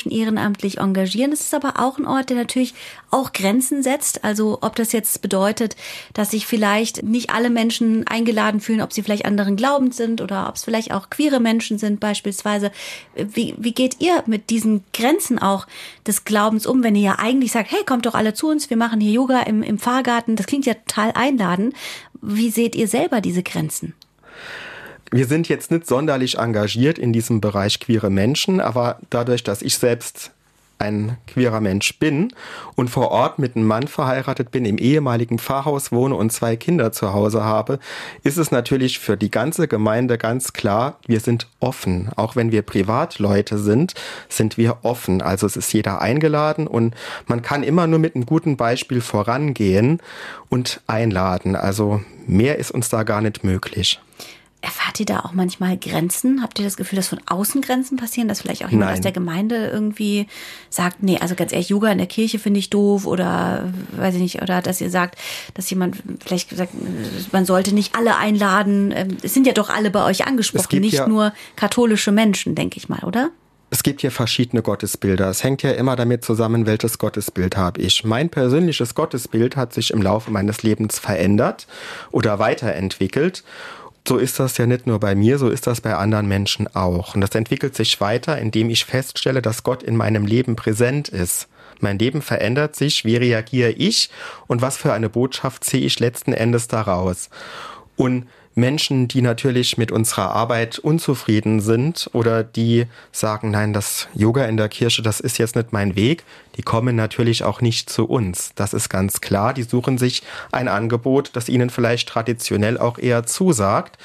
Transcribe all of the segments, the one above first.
Menschen ehrenamtlich engagieren. Es ist aber auch ein Ort, der natürlich auch Grenzen setzt. Also ob das jetzt bedeutet, dass sich vielleicht nicht alle Menschen eingeladen fühlen, ob sie vielleicht anderen Glaubens sind oder ob es vielleicht auch queere Menschen sind beispielsweise. Wie geht ihr mit diesen Grenzen auch des Glaubens um, wenn ihr ja eigentlich sagt, hey, kommt doch alle zu uns, wir machen hier Yoga im Pfarrgarten. Das klingt ja total einladend. Wie seht ihr selber diese Grenzen? Wir sind jetzt nicht sonderlich engagiert in diesem Bereich queere Menschen, aber dadurch, dass ich selbst ein queerer Mensch bin und vor Ort mit einem Mann verheiratet bin, im ehemaligen Pfarrhaus wohne und 2 Kinder zu Hause habe, ist es natürlich für die ganze Gemeinde ganz klar, wir sind offen. Auch wenn wir Privatleute sind, sind wir offen. Also es ist jeder eingeladen und man kann immer nur mit einem guten Beispiel vorangehen und einladen. Also mehr ist uns da gar nicht möglich. Erfahrt ihr da auch manchmal Grenzen? Habt ihr das Gefühl, dass von außen Grenzen passieren, dass vielleicht auch jemand aus der Gemeinde irgendwie sagt, nee, also ganz ehrlich, Yoga in der Kirche finde ich doof oder weiß ich nicht, oder dass ihr sagt, dass jemand vielleicht sagt, man sollte nicht alle einladen. Es sind ja doch alle bei euch angesprochen, nicht nur katholische Menschen, denke ich mal, oder? Es gibt hier verschiedene Gottesbilder. Es hängt ja immer damit zusammen, welches Gottesbild habe ich. Mein persönliches Gottesbild hat sich im Laufe meines Lebens verändert oder weiterentwickelt. So ist das ja nicht nur bei mir, so ist das bei anderen Menschen auch. Und das entwickelt sich weiter, indem ich feststelle, dass Gott in meinem Leben präsent ist. Mein Leben verändert sich, wie reagiere ich und was für eine Botschaft ziehe ich letzten Endes daraus. Und Menschen, die natürlich mit unserer Arbeit unzufrieden sind oder die sagen, nein, das Yoga in der Kirche, das ist jetzt nicht mein Weg, die kommen natürlich auch nicht zu uns. Das ist ganz klar. Die suchen sich ein Angebot, das ihnen vielleicht traditionell auch eher zusagt.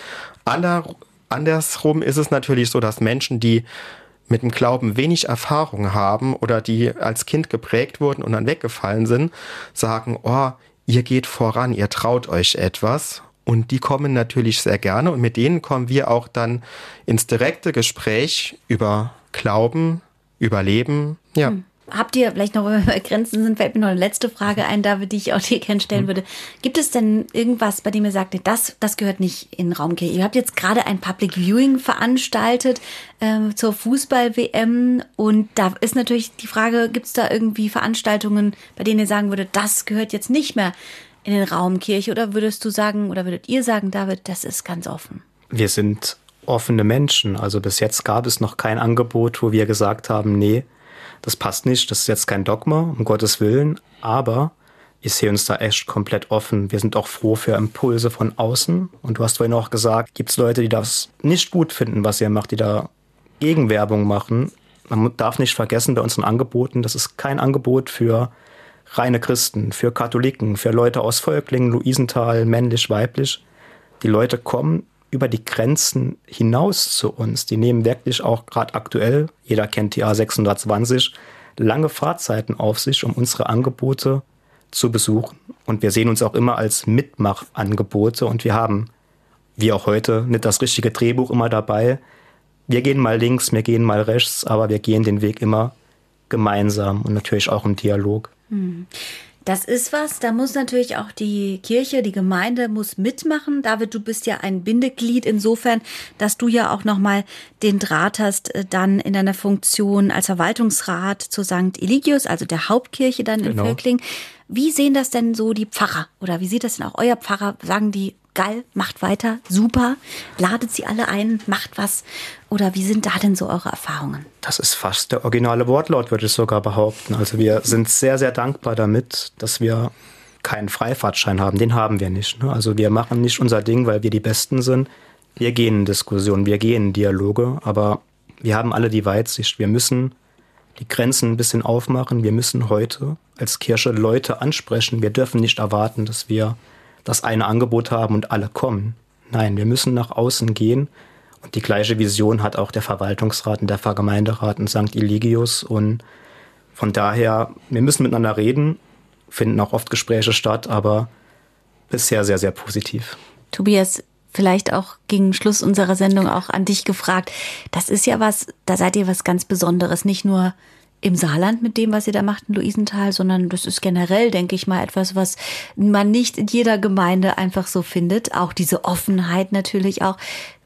Andersrum ist es natürlich so, dass Menschen, die mit dem Glauben wenig Erfahrung haben oder die als Kind geprägt wurden und dann weggefallen sind, sagen, oh, ihr geht voran, ihr traut euch etwas. Und die kommen natürlich sehr gerne und mit denen kommen wir auch dann ins direkte Gespräch über Glauben, über Leben. Ja. Habt ihr, vielleicht noch, wenn wir bei Grenzen sind, fällt mir noch eine letzte Frage ein, David, die ich auch dir gerne stellen würde. Gibt es denn irgendwas, bei dem ihr sagt, das gehört nicht in Raumkirche? Ihr habt jetzt gerade ein Public Viewing veranstaltet zur Fußball-WM und da ist natürlich die Frage, gibt es da irgendwie Veranstaltungen, bei denen ihr sagen würdet, das gehört jetzt nicht mehr in den Raumkirche, oder würdet ihr sagen, David, das ist ganz offen? Wir sind offene Menschen. Also bis jetzt gab es noch kein Angebot, wo wir gesagt haben, nee, das passt nicht, das ist jetzt kein Dogma, um Gottes Willen. Aber ich sehe uns da echt komplett offen. Wir sind auch froh für Impulse von außen. Und du hast vorhin auch gesagt, gibt es Leute, die das nicht gut finden, was ihr macht, die da Gegenwerbung machen. Man darf nicht vergessen, bei unseren Angeboten, das ist kein Angebot für reine Christen, für Katholiken, für Leute aus Völklingen, Luisenthal, männlich, weiblich. Die Leute kommen über die Grenzen hinaus zu uns. Die nehmen wirklich auch gerade aktuell, jeder kennt die A620, lange Fahrzeiten auf sich, um unsere Angebote zu besuchen. Und wir sehen uns auch immer als Mitmachangebote und wir haben, wie auch heute, nicht das richtige Drehbuch immer dabei. Wir gehen mal links, wir gehen mal rechts, aber wir gehen den Weg immer gemeinsam und natürlich auch im Dialog. Das ist was, da muss natürlich auch die Kirche, die Gemeinde muss mitmachen. David, du bist ja ein Bindeglied insofern, dass du ja auch nochmal den Draht hast, dann in deiner Funktion als Verwaltungsrat zu St. Eligius, also der Hauptkirche dann in Völklingen. Wie sehen das denn so die Pfarrer oder wie sieht das denn auch euer Pfarrer? Sagen die, geil, macht weiter, super, ladet sie alle ein, macht was? Oder wie sind da denn so eure Erfahrungen? Das ist fast der originale Wortlaut, würde ich sogar behaupten. Also wir sind sehr, sehr dankbar damit, dass wir keinen Freifahrtschein haben. Den haben wir nicht. Also wir machen nicht unser Ding, weil wir die Besten sind. Wir gehen in Diskussionen, wir gehen in Dialoge, aber wir haben alle die Weitsicht. Wir müssen die Grenzen ein bisschen aufmachen. Wir müssen heute als Kirche Leute ansprechen. Wir dürfen nicht erwarten, dass wir das eine Angebot haben und alle kommen. Nein, wir müssen nach außen gehen. Und die gleiche Vision hat auch der Verwaltungsrat und der Pfarrgemeinderat in St. Eligius. Und von daher, wir müssen miteinander reden, finden auch oft Gespräche statt, aber bisher sehr, sehr positiv. Tobias, vielleicht auch gegen Schluss unserer Sendung auch an dich gefragt. Das ist ja was, da seid ihr was ganz Besonderes, nicht nur im Saarland mit dem, was ihr da macht in Luisenthal, sondern das ist generell, denke ich mal, etwas, was man nicht in jeder Gemeinde einfach so findet. Auch diese Offenheit natürlich auch.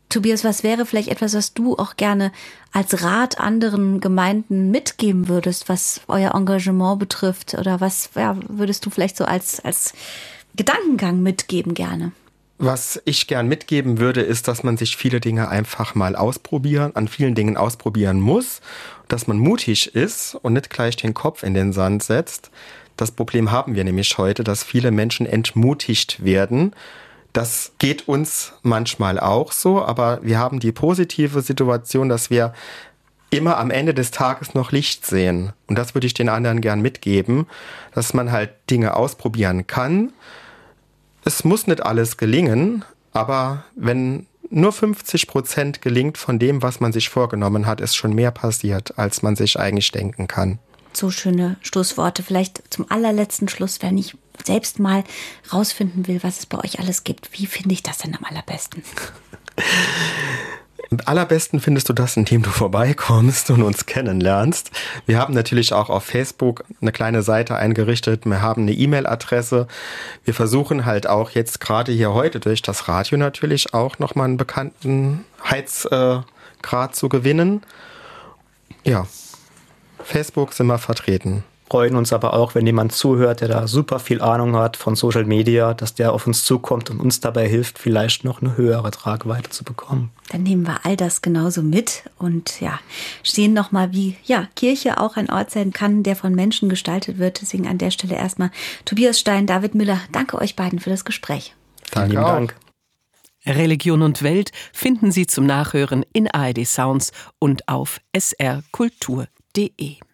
Tobias, was wäre vielleicht etwas, was du auch gerne als Rat anderen Gemeinden mitgeben würdest, was euer Engagement betrifft? Oder was würdest du vielleicht so als Gedankengang mitgeben gerne? Was ich gern mitgeben würde, ist, dass man sich viele Dinge einfach mal an vielen Dingen ausprobieren muss, dass man mutig ist und nicht gleich den Kopf in den Sand setzt. Das Problem haben wir nämlich heute, dass viele Menschen entmutigt werden. Das geht uns manchmal auch so, aber wir haben die positive Situation, dass wir immer am Ende des Tages noch Licht sehen. Und das würde ich den anderen gern mitgeben, dass man halt Dinge ausprobieren kann. Es muss nicht alles gelingen, aber wenn nur 50% gelingt von dem, was man sich vorgenommen hat, ist schon mehr passiert, als man sich eigentlich denken kann. So schöne Schlussworte. Vielleicht zum allerletzten Schluss, wenn ich selbst mal rausfinden will, was es bei euch alles gibt. Wie finde ich das denn am allerbesten? Am allerbesten findest du das, indem du vorbeikommst und uns kennenlernst. Wir haben natürlich auch auf Facebook eine kleine Seite eingerichtet. Wir haben eine E-Mail-Adresse. Wir versuchen halt auch jetzt gerade hier heute durch das Radio natürlich auch nochmal einen Bekanntheitsgrad zu gewinnen. Ja, Facebook sind wir vertreten. Freuen uns aber auch, wenn jemand zuhört, der da super viel Ahnung hat von Social Media, dass der auf uns zukommt und uns dabei hilft, vielleicht noch eine höhere Tragweite zu bekommen. Dann nehmen wir all das genauso mit und sehen nochmal, wie Kirche auch ein Ort sein kann, der von Menschen gestaltet wird. Deswegen an der Stelle erstmal Tobias Stein, David Müller, danke euch beiden für das Gespräch. Danke auch. Dank. Religion und Welt finden Sie zum Nachhören in ARD Sounds und auf srkultur.de.